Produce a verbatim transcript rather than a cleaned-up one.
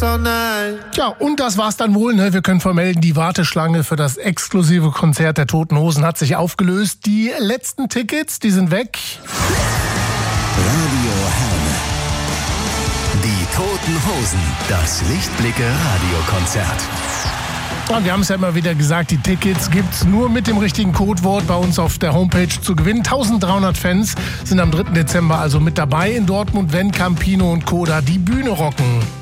Ja, und das war's dann wohl. Ne? Wir können vermelden, die Warteschlange für das exklusive Konzert der Toten Hosen hat sich aufgelöst. Die letzten Tickets, die sind weg. Radio Herne. Die Toten Hosen. Das Lichtblicke Radiokonzert. Ja, wir haben es ja immer wieder gesagt, die Tickets gibt's nur mit dem richtigen Codewort bei uns auf der Homepage zu gewinnen. eintausenddreihundert Fans sind am dritten Dezember also mit dabei in Dortmund, wenn Campino und Koda die Bühne rocken.